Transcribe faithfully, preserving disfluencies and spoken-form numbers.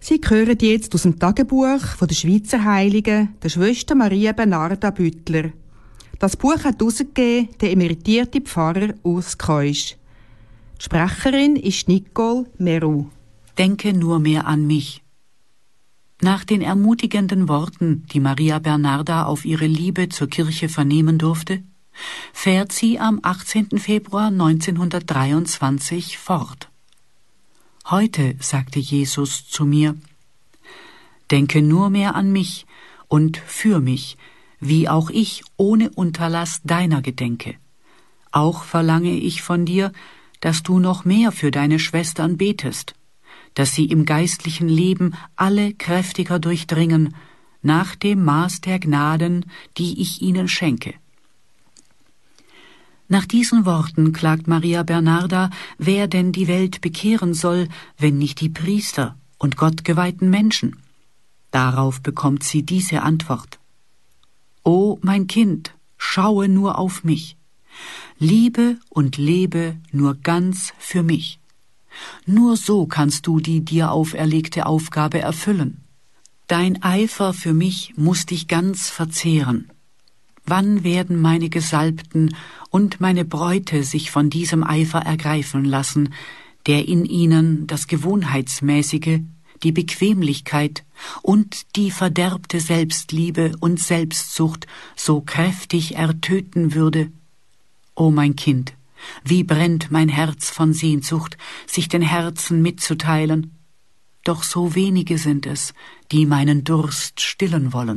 Sie hören jetzt aus dem Tagebuch von der Schweizer Heiligen, der Schwester Maria Bernarda Büttler. Das Buch hat herausgegeben der emeritierte Pfarrer Urs Keusch. Die Sprecherin ist Nicole Meru. Denke nur mehr an mich. Nach den ermutigenden Worten, die Maria Bernarda auf ihre Liebe zur Kirche vernehmen durfte, fährt sie am achtzehnten Februar neunzehnhundertdreiundzwanzig fort. Heute sagte Jesus zu mir: Denke nur mehr an mich und für mich, wie auch ich ohne Unterlass deiner gedenke. Auch verlange ich von dir, dass du noch mehr für deine Schwestern betest, dass sie im geistlichen Leben alle kräftiger durchdringen, nach dem Maß der Gnaden, die ich ihnen schenke. Nach diesen Worten klagt Maria Bernarda, wer denn die Welt bekehren soll, wenn nicht die Priester und gottgeweihten Menschen. Darauf bekommt sie diese Antwort: O mein Kind, schaue nur auf mich, liebe und lebe nur ganz für mich. Nur so kannst du die dir auferlegte Aufgabe erfüllen. Dein Eifer für mich muss dich ganz verzehren. Wann werden meine Gesalbten und meine Bräute sich von diesem Eifer ergreifen lassen, der in ihnen das Gewohnheitsmäßige, die Bequemlichkeit und die verderbte Selbstliebe und Selbstsucht so kräftig ertöten würde? O mein Kind, wie brennt mein Herz von Sehnsucht, sich den Herzen mitzuteilen. Doch so wenige sind es, die meinen Durst stillen wollen.